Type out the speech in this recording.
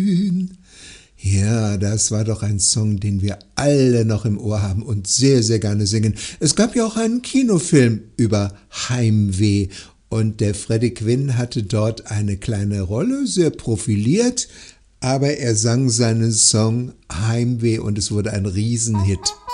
Ja, das war doch ein Song, den wir alle noch im Ohr haben und sehr, sehr gerne singen. Es gab ja auch einen Kinofilm über Heimweh und der Freddie Quinn hatte dort eine kleine Rolle, sehr profiliert, aber er sang seinen Song Heimweh und es wurde ein Riesenhit.